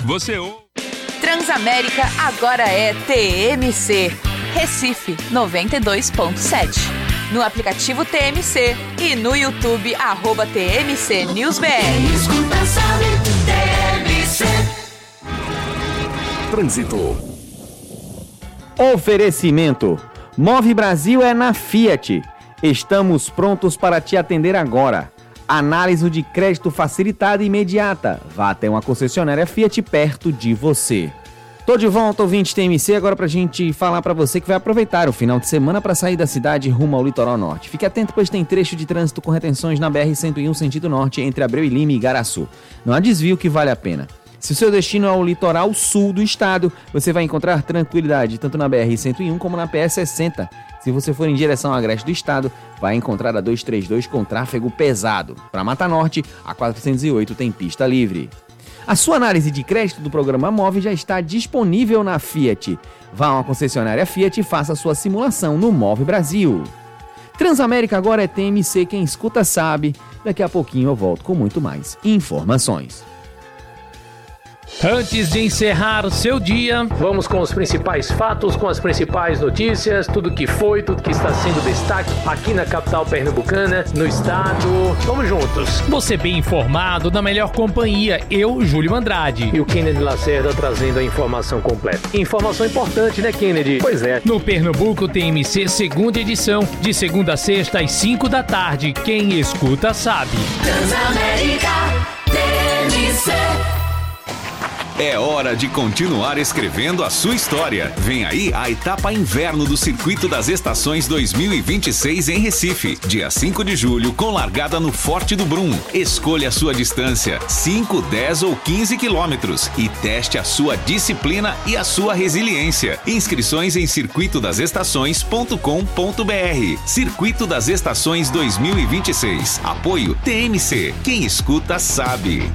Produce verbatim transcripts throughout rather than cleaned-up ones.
Você ouve. Transamérica agora é T M C. Recife noventa e dois ponto sete. No aplicativo T M C e no YouTube, arroba T M C News B R. Escuta, sabe, T M C. Trânsito. Oferecimento. Move Brasil é na Fiat. Estamos prontos para te atender agora. Análise de crédito facilitada e imediata. Vá até uma concessionária Fiat perto de você. Tô de volta, ouvinte T M C, agora pra gente falar pra você que vai aproveitar o final de semana para sair da cidade rumo ao litoral norte. Fique atento, pois tem trecho de trânsito com retenções na B R cento e um sentido norte entre Abreu e Lima e Igaraçu. Não há desvio que vale a pena. Se o seu destino é o litoral sul do estado, você vai encontrar tranquilidade tanto na B R cento e um como na P S sessenta. Se você for em direção ao agreste do estado, vai encontrar a duzentos e trinta e dois com tráfego pesado. Para Mata Norte, a quatrocentos e oito tem pista livre. A sua análise de crédito do programa Move já está disponível na Fiat. Vá a uma concessionária Fiat e faça a sua simulação no Move Brasil. Transamérica agora é T M C, quem escuta sabe. Daqui a pouquinho eu volto com muito mais informações. Antes de encerrar o seu dia, vamos com os principais fatos, com as principais notícias, tudo que foi, tudo que está sendo destaque aqui na capital pernambucana, no estado. Vamos juntos. Você bem informado, na melhor companhia, eu, Júlio Andrade. E o Kennedy Lacerda trazendo a informação completa. Informação importante, né, Kennedy? Pois é. No Pernambuco T M C, segunda edição, de segunda a sexta às cinco da tarde. Quem escuta sabe. Transamérica, T M C. É hora de continuar escrevendo a sua história. Vem aí a etapa inverno do Circuito das Estações dois mil e vinte e seis em Recife, dia cinco de julho, com largada no Forte do Brum. Escolha a sua distância, cinco, dez ou quinze quilômetros, e teste a sua disciplina e a sua resiliência. Inscrições em circuito das estações ponto com ponto b r. Circuito das Estações dois mil e vinte e seis. Apoio T M C. Quem escuta sabe.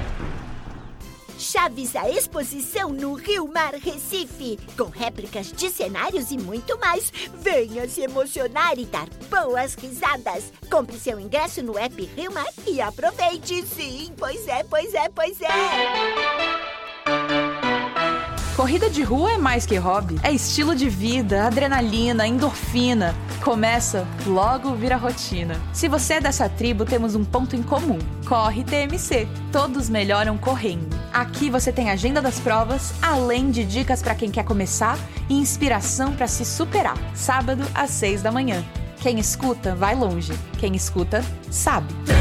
Chaves, a exposição no Rio Mar Recife, com réplicas de cenários e muito mais. Venha se emocionar e dar boas risadas. Compre seu ingresso no app Rio Mar e aproveite. Sim, pois é, pois é, pois é. Corrida de rua é mais que hobby. É estilo de vida, adrenalina, endorfina. Começa, logo vira rotina. Se você é dessa tribo, temos um ponto em comum. Corre T M C. Todos melhoram correndo. Aqui você tem a agenda das provas, além de dicas para quem quer começar e inspiração para se superar. Sábado às seis da manhã. Quem escuta, vai longe. Quem escuta, sabe.